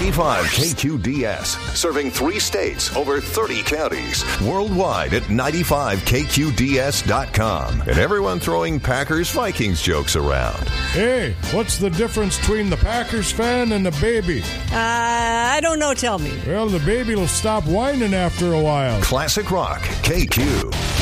95 KQDS, serving 3 states, over 30 counties, worldwide at 95KQDS.com. And everyone throwing Packers-Vikings jokes around. Hey, what's the difference between the Packers fan and the baby? I don't know, tell me. Well, the baby will stop whining after a while. Classic Rock, KQ.